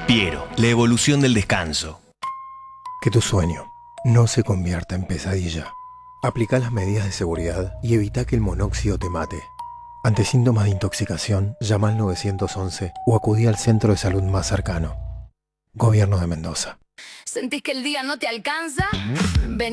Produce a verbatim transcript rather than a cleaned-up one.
Piero, la evolución del descanso. Que tu sueño no se convierta en pesadilla. Aplica las medidas de seguridad y evita que el monóxido te mate. Ante síntomas de intoxicación, llama al nueve once o acudí al centro de salud más cercano. Gobierno de Mendoza. ¿Sentís que el día no te alcanza? Ven